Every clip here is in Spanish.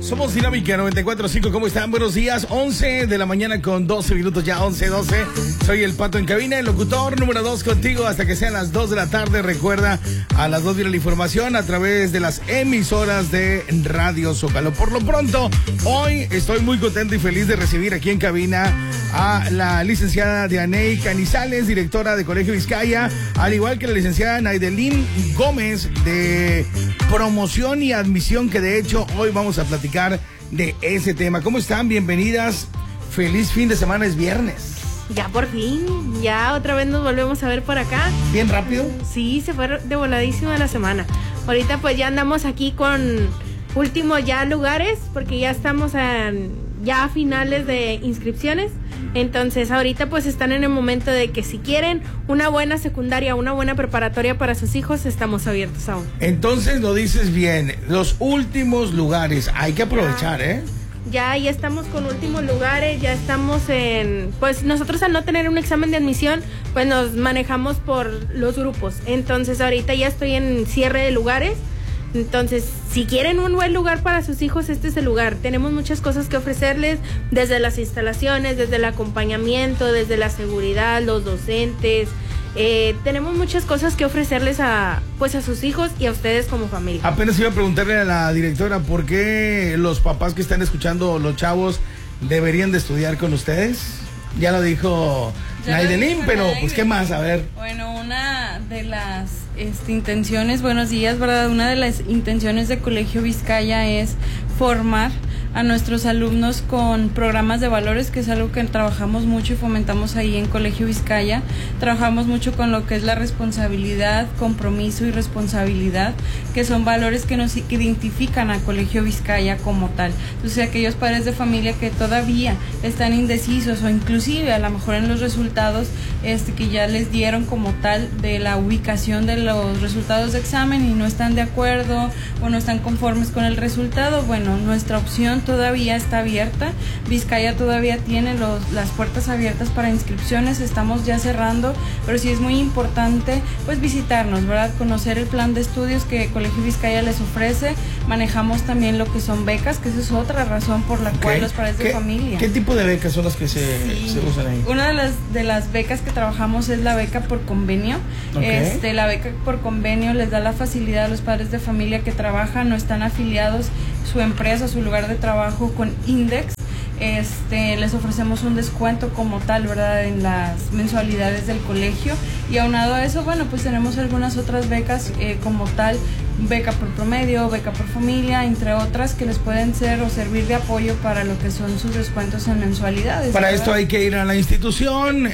Somos Dinámica 94.5, ¿cómo están? Buenos días, 11 de la mañana con 12 minutos, ya 11:12. Soy el Pato en cabina, el locutor número 2 contigo hasta que sean las 2 de la tarde. Recuerda, a las 2 viene la información a través de las emisoras de Radio Zócalo. Por lo pronto, hoy estoy muy contento y feliz de recibir aquí en cabina a la licenciada Dianey Canizales, directora de Colegio Vizcaya, al igual que la licenciada Naidelín Gómez de Promoción y Admisión, que de hecho hoy vamos a platicar de ese tema. ¿Cómo están? Bienvenidas. Feliz fin de semana, es viernes. Ya por fin, ya otra vez nos volvemos a ver por acá. ¿Bien rápido? Sí, se fue de voladísima la semana. Ahorita pues ya andamos aquí con últimos ya lugares, porque ya estamos ya a finales de inscripciones. Entonces ahorita pues están en el momento de que si quieren una buena secundaria, una buena preparatoria para sus hijos, estamos abiertos aún. Entonces lo dices bien, los últimos lugares, hay que aprovechar, Ya estamos con últimos lugares, ya estamos pues nosotros al no tener un examen de admisión, pues nos manejamos por los grupos. Entonces ahorita ya estoy en cierre de lugares. Entonces, si quieren un buen lugar para sus hijos, este es el lugar. Tenemos muchas cosas que ofrecerles, desde las instalaciones, desde el acompañamiento, desde la seguridad, los docentes. Tenemos muchas cosas que ofrecerles a sus hijos y a ustedes como familia. Apenas iba a preguntarle a la directora por qué los papás que están escuchando, los chavos, deberían de estudiar con ustedes. Ya lo dijo Naidelín, pero pues qué más, a ver. Bueno, una de las intenciones, buenos días, ¿verdad? Una de las intenciones de Colegio Vizcaya es formar a nuestros alumnos con programas de valores, que es algo que trabajamos mucho y fomentamos ahí en Colegio Vizcaya. Trabajamos mucho con lo que es la responsabilidad, compromiso y responsabilidad, que son valores que nos identifican a Colegio Vizcaya como tal. Entonces, aquellos padres de familia que todavía están indecisos o inclusive a lo mejor en los resultados que ya les dieron como tal de la ubicación de los resultados de examen y no están de acuerdo o no están conformes con el resultado, bueno, nuestra opción todavía está abierta. Vizcaya todavía tiene las puertas abiertas para inscripciones, estamos ya cerrando, pero sí es muy importante pues visitarnos, ¿verdad? Conocer el plan de estudios que Colegio Vizcaya les ofrece. Manejamos también lo que son becas, que esa es otra razón por la cual los padres de familia. ¿Qué tipo de becas son las que se usan ahí? Una de las becas que trabajamos es la beca por convenio. La beca por convenio les da la facilidad a los padres de familia que trabajan o están afiliados su empresa, su lugar de trabajo con Index. Les ofrecemos un descuento como tal, ¿verdad?, en las mensualidades del colegio, y aunado a eso, bueno, pues tenemos algunas otras becas como tal, beca por promedio, beca por familia, entre otras, que les pueden ser o servir de apoyo para lo que son sus descuentos en mensualidades. Para ¿verdad? esto hay que ir a la institución,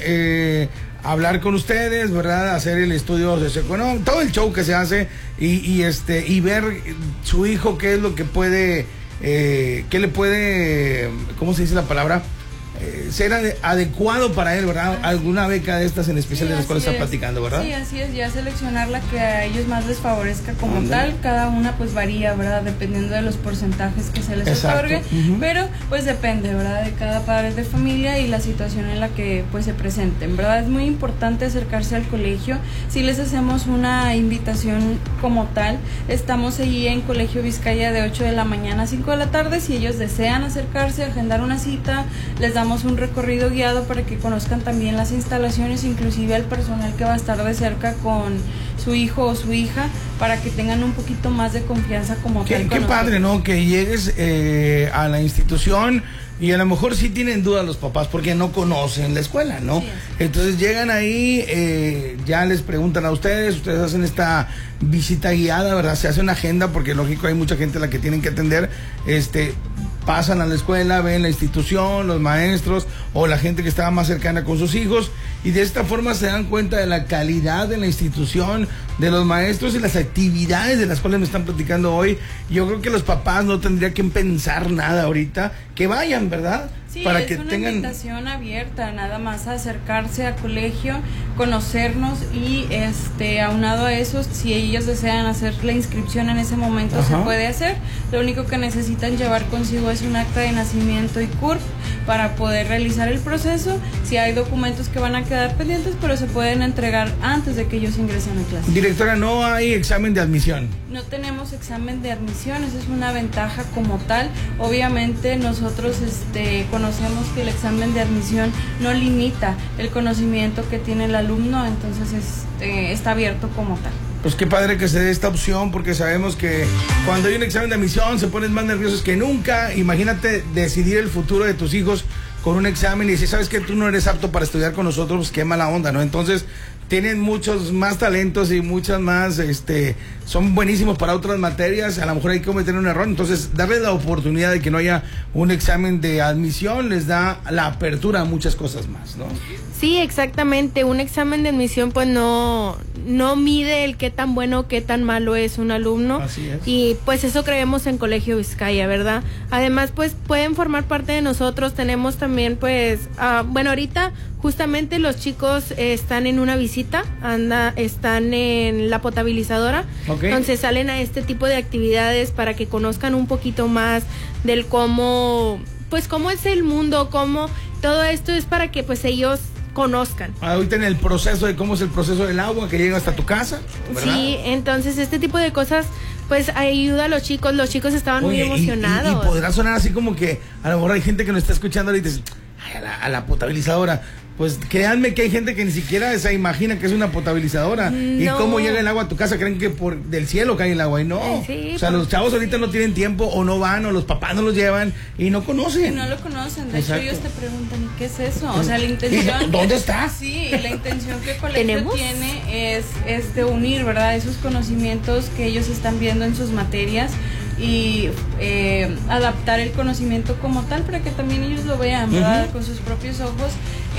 hablar con ustedes, ¿verdad? Hacer el estudio socioeconómico, todo el show que se hace y ver su hijo qué es lo que puede, qué le puede, ¿cómo se dice la palabra? Ser adecuado para él, ¿verdad? Alguna beca de estas en especial de las cuales está platicando, ¿verdad? Sí, así es, ya seleccionar la que a ellos más les favorezca como tal. Cada una pues varía, ¿verdad? Dependiendo de los porcentajes que se les otorgue, pero pues depende, ¿verdad? De cada padre de familia y la situación en la que pues se presenten, ¿verdad? Es muy importante acercarse al colegio. Si les hacemos una invitación como tal, estamos allí en Colegio Vizcaya de 8 de la mañana a 5 de la tarde. Si ellos desean acercarse, agendar una cita, les damos un recorrido guiado para que conozcan también las instalaciones, inclusive al personal que va a estar de cerca con su hijo o su hija, para que tengan un poquito más de confianza como tal. Qué padre, ¿no? Que llegues a la institución y a lo mejor sí tienen dudas los papás porque no conocen la escuela, ¿no? Sí. Entonces llegan ahí, ya les preguntan a ustedes hacen esta visita guiada, ¿verdad? Se hace una agenda porque lógico hay mucha gente a la que tienen que atender, pasan a la escuela, ven la institución, los maestros o la gente que estaba más cercana con sus hijos, y de esta forma se dan cuenta de la calidad de la institución, de los maestros y las actividades de las cuales me están platicando hoy. Yo creo que los papás no tendrían que pensar nada ahorita, que vayan, ¿verdad? Sí, para es que una tengan invitación abierta, nada más a acercarse al colegio, conocernos y aunado a eso, si ellos desean hacer la inscripción en ese momento, se puede hacer. Lo único que necesitan llevar consigo es un acta de nacimiento y CURP para poder realizar el proceso. Si hay documentos que van a quedar pendientes, pero se pueden entregar antes de que ellos ingresen a clase. Directora, no hay examen de admisión. No tenemos examen de admisión, esa es una ventaja como tal. Obviamente nosotros conocemos que el examen de admisión no limita el conocimiento que tiene el alumno, entonces está abierto como tal. Pues qué padre que se dé esta opción, porque sabemos que cuando hay un examen de admisión se ponen más nerviosos que nunca. Imagínate decidir el futuro de tus hijos con un examen y decir, sabes que tú no eres apto para estudiar con nosotros, pues qué mala onda, ¿no? Entonces tienen muchos más talentos y muchas más, son buenísimos para otras materias, a lo mejor hay que cometer un error, entonces darles la oportunidad de que no haya un examen de admisión les da la apertura a muchas cosas más, ¿no? Sí, exactamente, un examen de admisión pues no mide el qué tan bueno o qué tan malo es un alumno. Así es. Y pues eso creemos en Colegio Vizcaya, ¿verdad? Además pues pueden formar parte de nosotros, tenemos también pues, ahorita justamente los chicos están en una visita, están en la potabilizadora, okay. Entonces salen a este tipo de actividades para que conozcan un poquito más del cómo es el mundo, cómo todo esto es para que pues ellos conozcan. Ahorita en el proceso de cómo es el proceso del agua que llega hasta tu casa, ¿verdad? Sí, entonces este tipo de cosas pues ayuda a los chicos estaban muy emocionados. Y podrá sonar así como que a lo mejor hay gente que nos está escuchando ahorita y dice, ay, a la potabilizadora. Pues créanme que hay gente que ni siquiera se imagina que es una potabilizadora. No. Y cómo llega el agua a tu casa, creen que por del cielo cae el agua y no. Sí, o sea, los chavos ahorita no tienen tiempo o no van o los papás no los llevan y no conocen. Y no lo conocen, de Exacto. hecho ellos te preguntan, ¿y qué es eso? O sea, la intención... ¿Dónde está? Sí, la intención que el colegio tiene es de unir, ¿verdad? Esos conocimientos que ellos están viendo en sus materias y adaptar el conocimiento como tal para que también ellos lo vean, ¿verdad? Con sus propios ojos.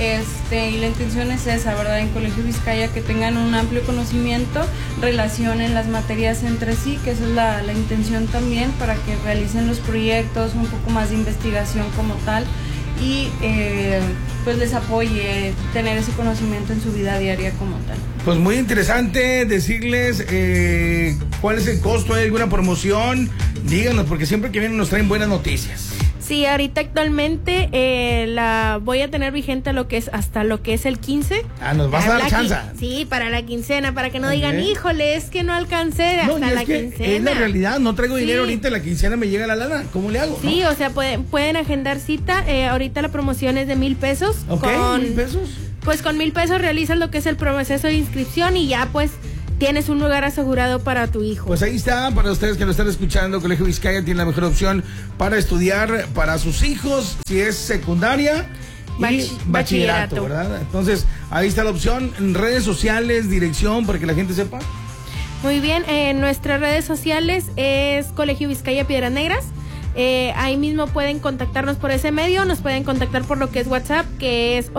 Y la intención es esa, ¿verdad? En Colegio Vizcaya, que tengan un amplio conocimiento, relacionen las materias entre sí, que esa es la intención también, para que realicen los proyectos, un poco más de investigación como tal, y pues les apoye tener ese conocimiento en su vida diaria como tal. Pues muy interesante decirles cuál es el costo, ¿hay alguna promoción? Díganos, porque siempre que vienen nos traen buenas noticias. Sí, ahorita actualmente la voy a tener vigente hasta lo que es el 15. Nos vas a dar chance. Sí, para la quincena, para que no digan, híjole, es que no alcancé hasta la quincena. Es la realidad, no traigo dinero ahorita, la quincena me llega la lana, ¿cómo le hago? Sí, ¿no? o sea, pueden agendar cita, ahorita la promoción es de 1,000 pesos. Ok, 1,000 pesos. Pues con 1,000 pesos realizas lo que es el proceso de inscripción y ya pues tienes un lugar asegurado para tu hijo. Pues ahí está, para ustedes que lo están escuchando, Colegio Vizcaya tiene la mejor opción para estudiar para sus hijos, si es secundaria y bachillerato, ¿verdad? Entonces, ahí está la opción, en redes sociales, dirección, para que la gente sepa. Muy bien, en nuestras redes sociales es Colegio Vizcaya Piedras Negras. Ahí mismo pueden contactarnos por ese medio, nos pueden contactar por lo que es WhatsApp, que es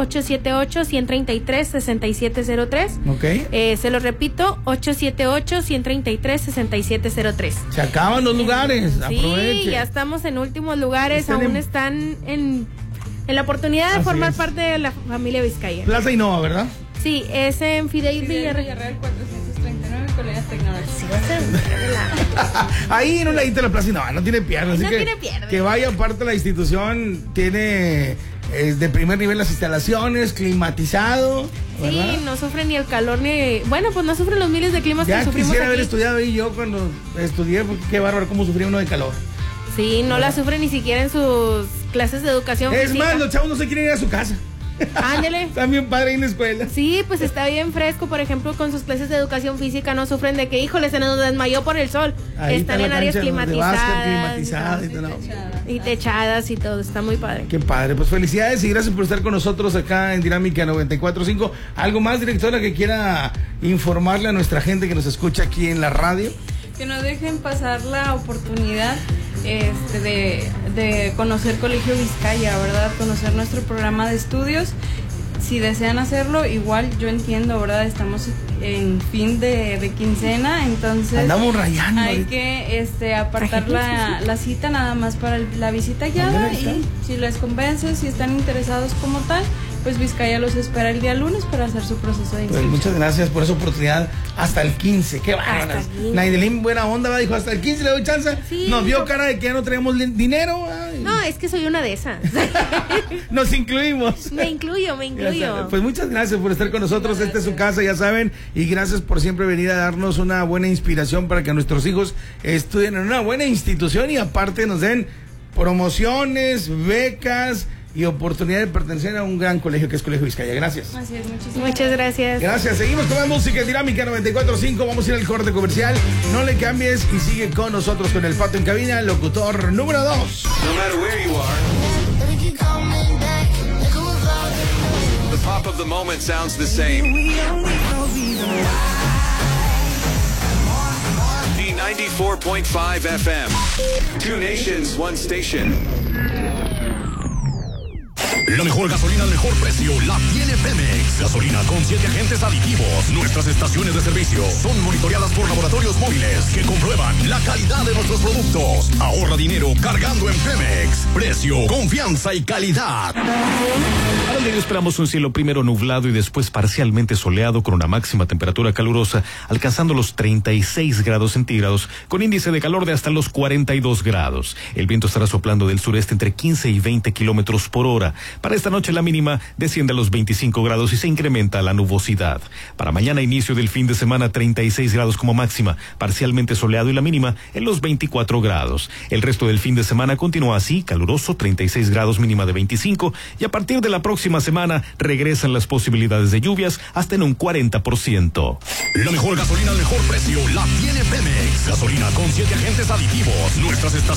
878-133-6703. Ok. Se lo repito, 878-133-6703. Se acaban los lugares, aprovechen. Sí, ya estamos en últimos lugares, aún están en la oportunidad de formar parte de la familia Vizcaya. Plaza Innova, ¿verdad? Sí, es en Fidel Villarreal 439, Colegios Tecnológicos. Sí, va a ser ahí en un ladito de la Plaza Innova, no tiene pierde. Así tiene pierde. Que vaya, aparte de la institución, tiene de primer nivel las instalaciones, climatizado. ¿verdad? Sí, no sufre ni el calor ni... Bueno, pues no sufren los miles de climas ya que sufrimos quisiera aquí. haber estudiado ahí yo cuando estudié, porque qué bárbaro cómo sufría uno de calor. Sí, no la sufre ni siquiera en sus clases de educación Es física. más, los chavos no se quieren ir a su casa. Ándele. Están bien padre ahí en la escuela. Sí, pues está bien fresco, por ejemplo, con sus clases de educación física no sufren de que, híjole, se nos desmayó por el sol. Ahí están está en la áreas cancha de climatizadas. básquet, climatizada y todo. Y techadas y todo, está muy padre. Qué padre, pues felicidades y gracias por estar con nosotros acá en Dinámica 94.5. ¿Algo más, directora, que quiera informarle a nuestra gente que nos escucha aquí en la radio? Que no dejen pasar la oportunidad de conocer Colegio Vizcaya, ¿verdad? Conocer nuestro programa de estudios. Si desean hacerlo, igual yo entiendo, ¿verdad? Estamos en fin de quincena, entonces andamos rayando. Hay que apartar la cita nada más para la visita guiada, y si les convence, si están interesados como tal, pues Vizcaya los espera el día lunes para hacer su proceso de inscripción. Pues muchas gracias por esa oportunidad. Hasta el 15, qué bárbaras. Naidelín, buena onda, va, dijo, hasta el 15 le doy chance. Sí, nos vio cara de que ya no traemos dinero. Ay. No, es que soy una de esas. Nos incluimos. Me incluyo. Pues muchas gracias por estar con nosotros. Esta es su casa, ya saben, y gracias por siempre venir a darnos una buena inspiración para que nuestros hijos estudien en una buena institución y aparte nos den promociones, becas y oportunidad de pertenecer a un gran colegio que es Colegio Vizcaya. Gracias. Así es, muchas gracias. Gracias. Seguimos con más música Dinámica 94.5. Vamos a ir al corte comercial. No le cambies y sigue con nosotros con el Pato en Cabina, locutor número 2. No matter where you are, the pop of the moment sounds the same. D94.5 FM. Two nations, one station. La mejor gasolina al mejor precio la tiene Pemex. Gasolina con 7 agentes aditivos. Nuestras estaciones de servicio son monitoreadas por laboratorios móviles que comprueban la calidad de nuestros productos. Ahorra dinero cargando en Pemex. Precio, confianza y calidad. Para el día esperamos un cielo primero nublado y después parcialmente soleado con una máxima temperatura calurosa alcanzando los 36 grados centígrados con índice de calor de hasta los 42 grados. El viento estará soplando del sureste entre 15 y 20 kilómetros por hora. Para esta noche la mínima desciende a los 25 grados y se incrementa la nubosidad. Para mañana inicio del fin de semana 36 grados como máxima, parcialmente soleado y la mínima en los 24 grados. El resto del fin de semana continúa así, caluroso, 36 grados mínima de 25 y a partir de la próxima semana regresan las posibilidades de lluvias hasta en un 40%. La mejor gasolina al mejor precio la tiene Pemex. Gasolina con 7 agentes aditivos. Nuestras estaciones